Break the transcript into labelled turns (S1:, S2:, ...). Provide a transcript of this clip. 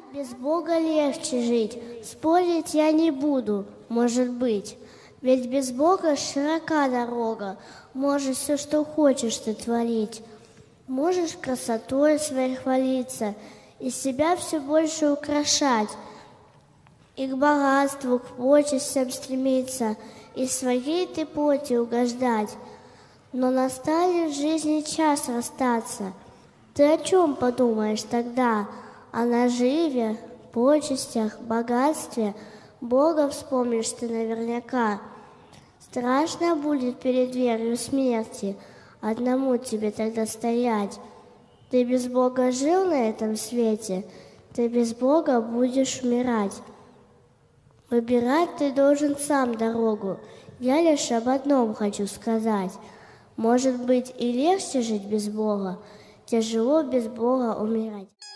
S1: Без Бога легче жить, спорить я не буду, может быть. Ведь без Бога широка дорога, можешь все, что хочешь, ты творить. Можешь красотой своей хвалиться и себя все больше украшать, и к богатству, к почестям стремиться, и своей ты плоти угождать. Но настанет в жизни час расстаться. Ты о чем подумаешь тогда? О наживе, почестях, богатстве? Бога вспомнишь ты наверняка. Страшно будет перед дверью смерти одному тебе тогда стоять. Ты без Бога жил на этом свете, ты без Бога будешь умирать. Выбирать ты должен сам дорогу. Я лишь об одном хочу сказать. Может быть, и легче жить без Бога, тяжело без Бога умирать.